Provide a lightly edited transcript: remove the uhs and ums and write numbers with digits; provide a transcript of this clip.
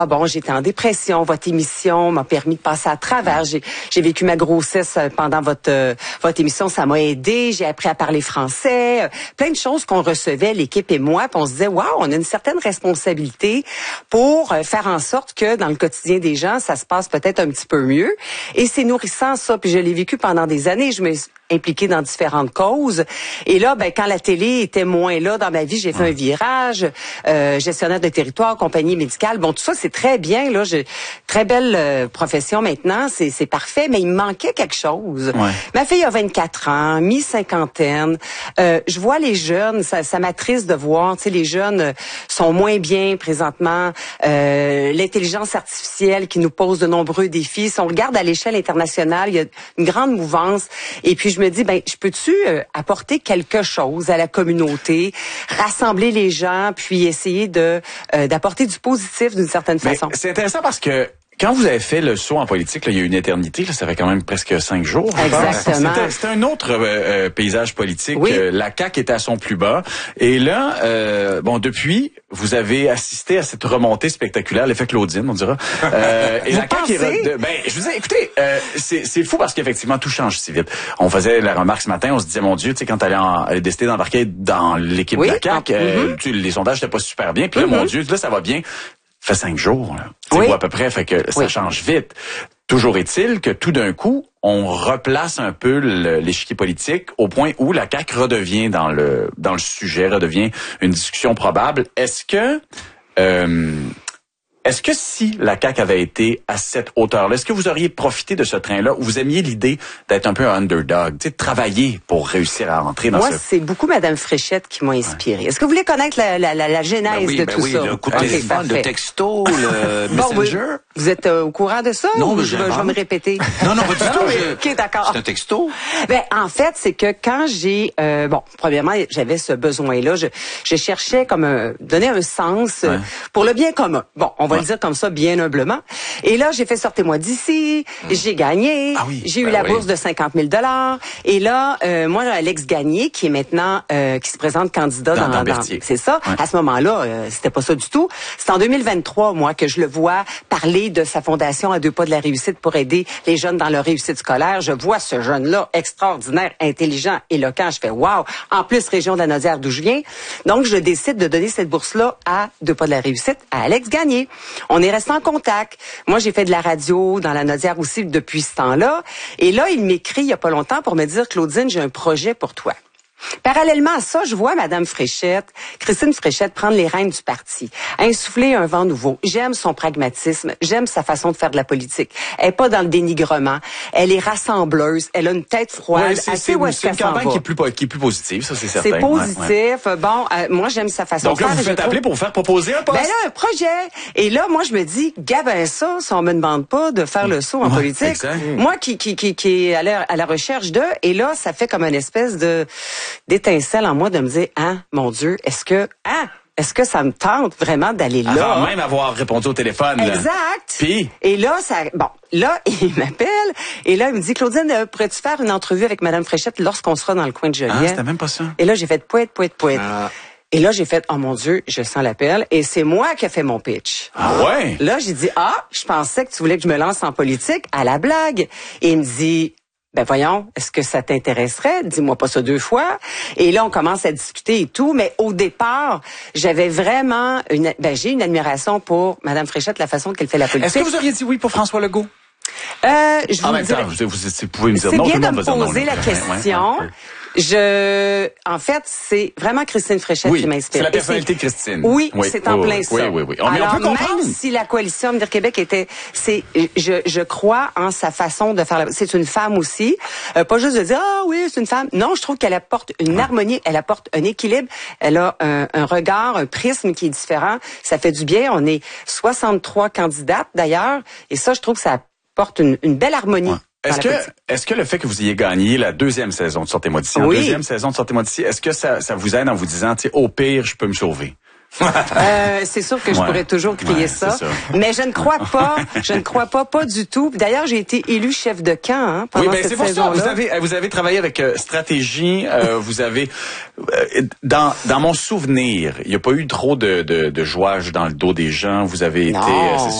Ah bon, j'étais en dépression. Votre émission m'a permis de passer à travers. J'ai vécu ma grossesse pendant votre émission. Ça m'a aidé. J'ai appris à parler français. Plein de choses qu'on recevait, l'équipe et moi. Puis on se disait, waouh, on a une certaine responsabilité pour faire en sorte que dans le quotidien des gens, ça se passe peut-être un petit peu mieux. Et c'est nourrissant, ça. Puis je l'ai vécu pendant des années. Je me suis impliquée dans différentes causes. Et là, quand la télé était moins là dans ma vie, j'ai fait un virage. Gestionnaire de territoire, compagnie médicale. Bon, tout ça, c'est très bien. Là, j'ai très belle profession maintenant. C'est parfait, mais il me manquait quelque chose. Ouais. Ma fille a 24 ans, mi-cinquantaine. Je vois les jeunes, ça m'attriste de voir. Tu sais, les jeunes sont moins bien présentement. L'intelligence artificielle qui nous pose de nombreux défis. Si on regarde à l'échelle internationale, il y a une grande mouvance. Et puis, je me dis, je peux-tu apporter quelque chose à la communauté, rassembler les gens, puis essayer d'apporter du positif d'une certaine façon. C'est intéressant parce que quand vous avez fait le saut en politique, là, il y a une éternité, là, ça fait quand même presque 5 jours. Exactement. C'était un autre paysage politique. Oui. La CAQ était à son plus bas. Et là, depuis, vous avez assisté à cette remontée spectaculaire, l'effet Claudine, on dira. Et la CAQ je vous dis, écoutez, c'est fou parce qu'effectivement, tout change si vite. On faisait la remarque ce matin, on se disait, mon Dieu, tu sais, quand t'allais décider d'embarquer dans l'équipe de la CAQ, les sondages n'étaient pas super bien. Puis là, mon Dieu, là, ça va bien. Fait 5 jours, là. À peu près, fait que ça change vite. Toujours est-il que tout d'un coup, on replace un peu l'échiquier politique au point où la CAQ redevient dans le sujet, redevient une discussion probable. Est-ce que si la CAQ avait été à cette hauteur-là, est-ce que vous auriez profité de ce train-là ou vous aimiez l'idée d'être un peu un underdog, tu sais, de travailler pour réussir à entrer dans Moi, c'est beaucoup Mme Fréchette qui m'a inspirée. Est-ce que vous voulez connaître la genèse de tout ça? Le coup de téléphone, le texto, le Messenger. Vous êtes au courant de ça? Non, ou je vais me répéter. Non, pas du tout. OK, d'accord. C'est un texto? En fait, c'est que quand j'ai... premièrement, j'avais ce besoin-là. Je cherchais donner un sens pour le bien commun. Bon, on va le dire comme ça, bien humblement. Et là, j'ai fait Sortez-moi d'ici. J'ai gagné. J'ai eu la bourse de 50 000 $. Et là, moi, Alex Gagné, qui est maintenant, qui se présente candidat dans Berthier. C'est ça. Ouais. À ce moment-là, c'était pas ça du tout. C'est en 2023, moi, que je le vois parler de sa fondation à 2 pas de la réussite pour aider les jeunes dans leur réussite scolaire. Je vois ce jeune-là extraordinaire, intelligent, éloquent. Je fais wow. En plus, région de la Naudière d'où je viens. Donc, je décide de donner cette bourse-là à 2 pas de la réussite à Alex Gagné. On est resté en contact. Moi, j'ai fait de la radio dans la Naudière aussi depuis ce temps-là. Et là, il m'écrit il y a pas longtemps pour me dire, Claudine, j'ai un projet pour toi. Parallèlement à ça, je vois Mme Fréchette, Christine Fréchette, prendre les rênes du parti, insuffler un vent nouveau. J'aime son pragmatisme, j'aime sa façon de faire de la politique. Elle est pas dans le dénigrement, elle est rassembleuse, elle a une tête froide. C'est une campagne qui est plus positive, ça c'est certain. C'est positif. Bon, moi j'aime sa façon de faire. Donc là, vous faites appeler pour vous faire proposer un poste. Un projet. Et là, moi je me dis, ça, si on me demande pas de faire le saut en politique. Exact. Moi qui est à la recherche de, et là, ça fait comme une espèce d'étincelle en moi de me dire, mon Dieu, est-ce que ça me tente vraiment d'aller là? Avant même avoir répondu au téléphone. Exact. Puis? Et là, là, il m'appelle, et là, il me dit, Claudine, pourrais-tu faire une entrevue avec Mme Fréchette lorsqu'on sera dans le coin de Joliette? C'était même pas ça. Et là, j'ai fait poète. Et là, j'ai fait, oh mon Dieu, je sens l'appel. Et c'est moi qui ai fait mon pitch. Ah ouais? Là, j'ai dit, je pensais que tu voulais que je me lance en politique à la blague. Et il me dit, voyons, est-ce que ça t'intéresserait? Dis-moi pas ça 2 fois. Et là, on commence à discuter et tout. Mais au départ, j'avais vraiment j'ai une admiration pour Mme Fréchette, la façon qu'elle fait la politique. Est-ce que vous auriez dit oui pour François Legault? Vous pouvez me dire non. C'est bien de me poser la question. En fait, c'est vraiment Christine Fréchette qui m'inspire. C'est la personnalité de Christine. Oui, c'est en plein ça. Oui. Alors, on peut comprendre. même si la coalition Avenir Québec je crois en sa façon de faire c'est une femme aussi. Pas juste de dire, c'est une femme. Non, je trouve qu'elle apporte une harmonie, elle apporte un équilibre, elle a un regard, un prisme qui est différent. Ça fait du bien. On est 63 candidates d'ailleurs. Et ça, je trouve que ça apporte une belle harmonie. Est-ce que le fait que vous ayez gagné la 2e saison de Sortez-moi d'ici, en 2e saison de Sortez-moi d'ici, est-ce que ça vous aide en vous disant, au pire, je peux me sauver? C'est sûr que je pourrais toujours crier ça. Mais je ne crois pas du tout. D'ailleurs, j'ai été élu chef de camp pendant cette saison-là. Vous avez travaillé avec stratégie. Vous avez dans mon souvenir, il n'y a pas eu trop de jouage dans le dos des gens. Vous avez été